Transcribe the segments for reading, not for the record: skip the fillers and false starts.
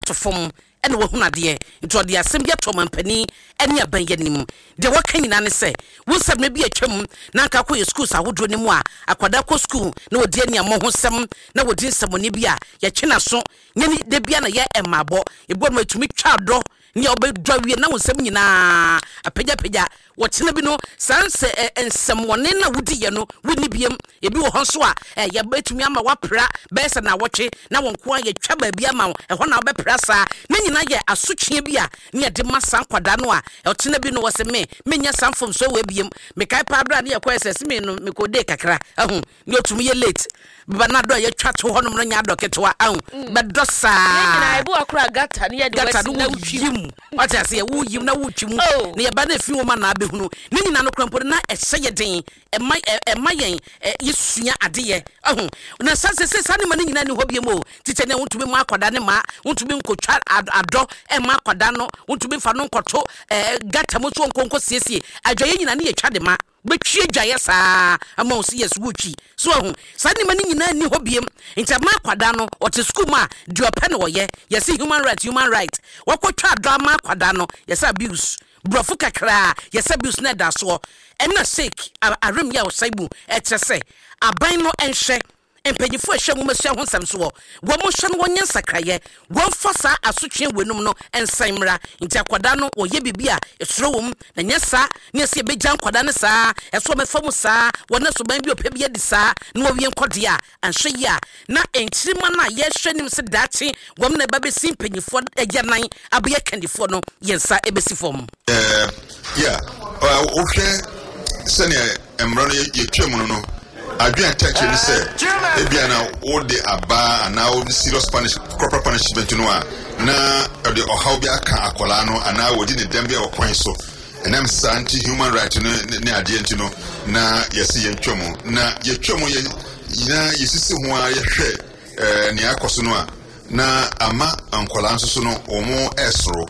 to form and wo huna de into de asem bia to mampani ene aban yanim de waka nyina ne se wo sab na bia twam na nka ko schools ahodo ne mu a akwada ko school na odi ani amo ho sem na wodi nsem bia ye twena so nyani de bia na ye emabo ebo ma tumi twa do ne obedwa wie na wo sem nyina apagya wotena bi no sanse ensem wone na wodi ye no woni biem ebi wo ho so a ye betumi ama wapra besa na wotwe na wonko a ye twa ba bia ma ho na obepra sa na nyina ye asotwe bia ne de masa kwada no a wotena bi no wo se menya sanfom so we biem me kai pa bra ne ye ko esese me no me ko de kakra ahu ne otumi ye late bana do ye twa to honom no nya doketwa ahu be dosa nyina ebu akura gata ne ye de wesi na wutwim wata se ye wo yim na wutwim ne ye ba na fi wo ma na abehunu ne nyina no krampo na ehye den emayen yesua adeye ahu na sanse sane ma ne nyina ne hobie mo tite ne wontumi mu akwada ne ma wontumi nkotwa ado ma akwada no wontumi fa no nkoto gata mo so nkonko siesie adwaye nyina ne ye twa de ma betwie dwaye saa ama o yes wuchi so ahu sane ma ne nyina ne hobie nta ma akwada no o te school ma de open wo ye yes human right wakotwa ado ma akwada no yes abuse brofu kakra yes abuse na da so ena sake arem ya osaibu etese aban no enhwe empanyifo ehwe mu masua ho nsam so wo mo hwe no wonye sakraye won fosa asotwe wenum no ensanmra nti akwada no oye bibia esoro wom na nyesa ne se bejan kwada ne saa eso mefam saa wona so ban bi opebia di saa na wo wie nkode a anhwe ya na enchirima na ye hwe nim se dachi wom na ba be simpanyifo agyanan aboye kandifo no yensa ebesifom ohwe sene emro no ye twem no adwen attention say ebia na all the aba and now serious corporal punishment no a na the how be aka akola no and now wodi ne dembe o kwan so and am anti human right no ne ade enti no na yesi ye twom na ye twom ye na yesisi ho a ye hwe ne akoso no a na ama ankola nso so no omo esoro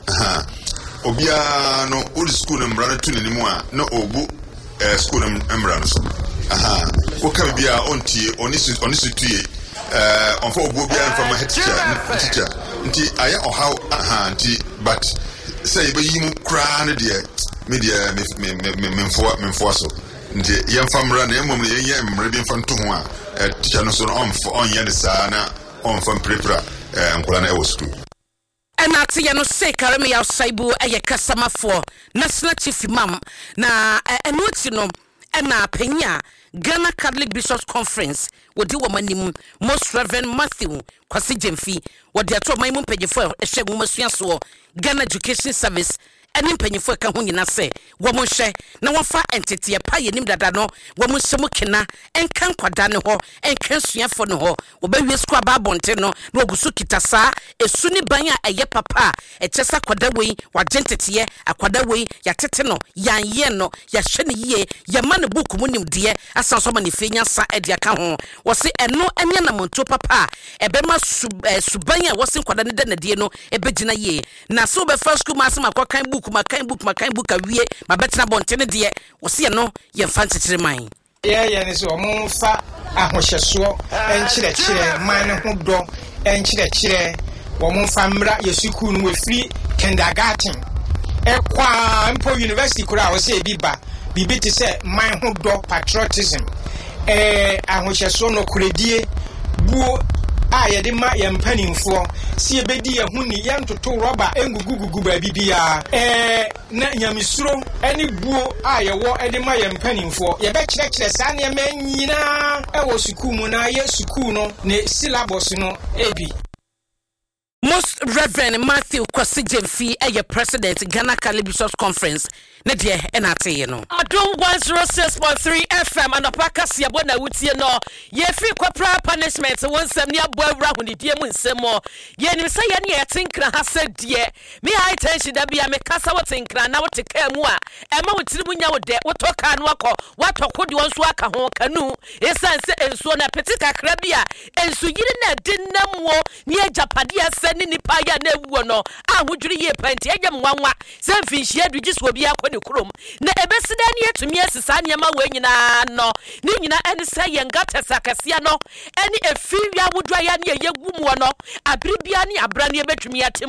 obia no old school mbra no tu ne mu a na obu school mbra no so Oka bia ontie onisu tuye onfo obo bia from a teacher nti aya ohaw nti but say be yimu kra ne de media memfo so nti yemfa mra na emom ne yenye mra bi mfa nto ho a teacher no so onye de saa na onfa prepara nkola na e wo school ena tiye no se kareme ya osaibu eye kasamafo national chief imam na enuti no ena penya Ghana Catholic Bishops Conference wodi womanim Most Reverend Matthew Kwasi Jemfi wodi ato maimu mpanyefo ehwe masua so Ghana Education Service eni mpanyefo ka ho nyina se wo mo hwe na wofa entity e pa yenim dada no wo mo hye mo kena enkan kwada ne ho enkan suafo ne ho wo ba wie school ababonte no na ogusu kitasa esu ni ban a eye papa echesa kwada wei wa gentete akwada wei ya tete no yanye no ya hwe ne yie ya ma ne book mu nim de asanso ma ne fenya sa ede aka ho wo se eno enye na monto papa ebe ma suban a wo se kwada ne de na de no ebe gina yie na so be first school ma se makokan makan book awie ma betena bontene de wo se no ye mfantetire man ye ne so mo fa ahohyeso enkyerɛkyerɛ man ne ho dɔ enkyerɛkyerɛ wo mo fa mra yesuku no we free kindergarten ekwa mpo university kura wo se biba bibi te se man ho dɔ patriotism ahohyeso no kuredie buo ye de ma ye mpanimfo si ebedi ye hu ni ye ntoto roba engugugugu ba bibia na nyamisuro eni buo ye wo de ma ye mpanimfo ye be kyerɛkyerɛ saa ne ma nyina wo sukuu mu na ye sukuu no ne syllabus no ebi Most Reverend Matthew Kwasi Jemfi eye president Ghana Catholic Bishops Conference ne de enate no Adom 106.3 FM and apakasi abona wutie no ye fi corporal punishment wonsem ne aboawura honidie mu nsemo ye nim se ye ne yetinkra hase die me high tension da bia me kasa wotinkra na wotika mu a ema wotiri mu nya wo de wotoka no akọ watoko de wonso aka ho kanu esanse ensuo na petika kra bia ensu yiri na dinamwo ne ajapade ase ni nipa ya na ewuo no ahudwiri ye panti agye mwanwa se mfinhie adugiso bi akọ ne krom na ebesida ne yetumi asisa ne ma we nyina no ne nyina ene se ye ngata sakasia no ene efiri awudwa ya ne ye gumu no abribia ne abra ne betumi atem